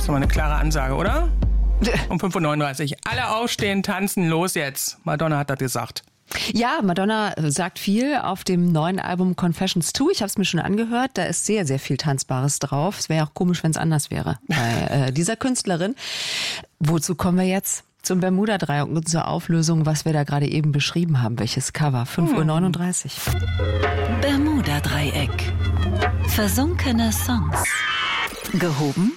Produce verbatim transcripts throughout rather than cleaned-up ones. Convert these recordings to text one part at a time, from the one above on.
ist doch mal eine klare Ansage, oder? Um fünf Uhr neununddreißig. Alle aufstehen, tanzen, los jetzt. Madonna hat das gesagt. Ja, Madonna sagt viel auf dem neuen Album Confessions zwei. Ich habe es mir schon angehört. Da ist sehr, sehr viel Tanzbares drauf. Es wäre ja auch komisch, wenn es anders wäre bei äh, dieser Künstlerin. Wozu kommen wir jetzt? Zum Bermuda-Dreieck und zur Auflösung, was wir da gerade eben beschrieben haben. Welches Cover? fünf Uhr neununddreißig. Bermuda-Dreieck. Versunkene Songs. Gehoben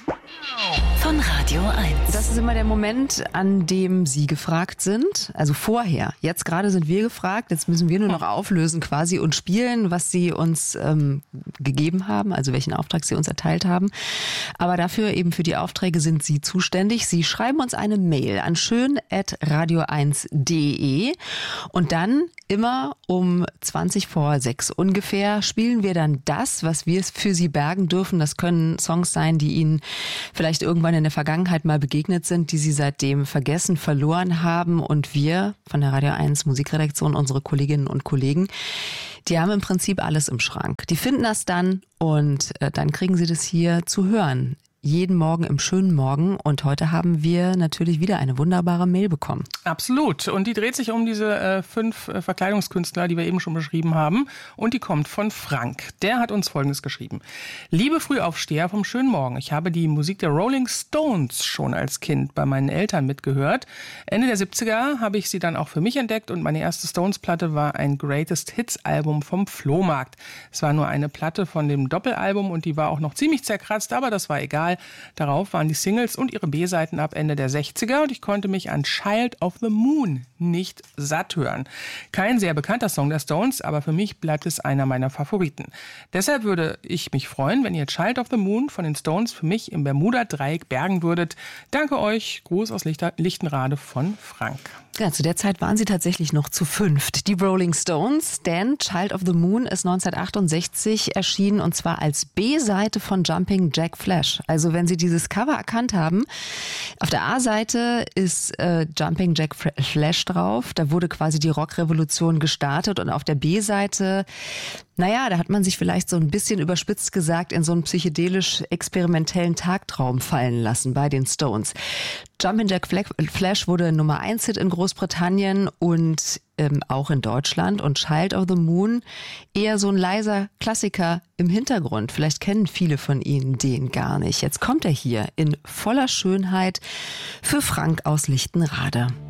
von Radio eins. Das ist immer der Moment, an dem Sie gefragt sind. Also vorher. Jetzt gerade sind wir gefragt. Jetzt müssen wir nur noch auflösen quasi und spielen, was Sie uns ähm, gegeben haben, also welchen Auftrag Sie uns erteilt haben. Aber dafür eben für die Aufträge sind Sie zuständig. Sie schreiben uns eine Mail an schön at radio eins punkt de und dann immer um zwanzig vor sechs ungefähr spielen wir dann das, was wir für Sie bergen dürfen. Das können Songs sein, die Ihnen vielleicht irgendwann in der Vergangenheit mal begegnet sind, die Sie seitdem vergessen, verloren haben. Und wir von der Radio eins Musikredaktion, unsere Kolleginnen und Kollegen, die haben im Prinzip alles im Schrank. Die finden das dann und äh, dann kriegen Sie das hier zu hören. Jeden Morgen im schönen Morgen. Und heute haben wir natürlich wieder eine wunderbare Mail bekommen. Absolut. Und die dreht sich um diese äh, fünf äh, Verkleidungskünstler, die wir eben schon beschrieben haben. Und die kommt von Frank. Der hat uns Folgendes geschrieben. Liebe Frühaufsteher vom schönen Morgen. Ich habe die Musik der Rolling Stones schon als Kind bei meinen Eltern mitgehört. Ende der siebziger habe ich sie dann auch für mich entdeckt. Und meine erste Stones-Platte war ein Greatest Hits-Album vom Flohmarkt. Es war nur eine Platte von dem Doppelalbum und die war auch noch ziemlich zerkratzt, aber das war egal. Darauf waren die Singles und ihre B-Seiten ab Ende der sechziger und ich konnte mich an Child of the Moon nicht satt hören. Kein sehr bekannter Song der Stones, aber für mich bleibt es einer meiner Favoriten. Deshalb würde ich mich freuen, wenn ihr Child of the Moon von den Stones für mich im Bermuda-Dreieck bergen würdet. Danke euch. Gruß aus Lichter- Lichtenrade von Frank. Ja, zu der Zeit waren sie tatsächlich noch zu fünft, die Rolling Stones, denn Child of the Moon ist neunzehnhundertachtundsechzig erschienen und zwar als B-Seite von Jumping Jack Flash. Also wenn Sie dieses Cover erkannt haben, auf der A-Seite ist äh, Jumping Jack Flash drauf, da wurde quasi die Rockrevolution gestartet und auf der B-Seite, naja, da hat man sich vielleicht so ein bisschen überspitzt gesagt in so einen psychedelisch-experimentellen Tagtraum fallen lassen bei den Stones. Jumpin' Jack Flash wurde Nummer eins Hit in Großbritannien und ähm, auch in Deutschland. Und Child of the Moon eher so ein leiser Klassiker im Hintergrund. Vielleicht kennen viele von Ihnen den gar nicht. Jetzt kommt er hier in voller Schönheit für Frank aus Lichtenrade.